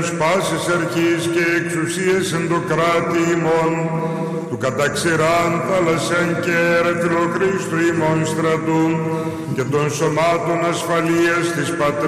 τους πάσης αρχής και εξουσίες εν το κράτη ημών, του καταξηράν θάλασσαν και ερεφιλοχρήστου ημών στρατού, και των σωμάτων ασφαλείας της πατρίδας